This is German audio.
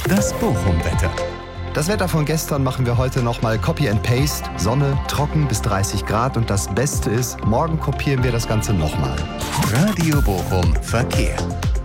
Das Bochum-Wetter. Das Wetter von gestern machen wir heute nochmal Copy and Paste. Sonne, trocken bis 30 Grad und das Beste ist, morgen kopieren wir das Ganze nochmal. Radio Bochum Verkehr.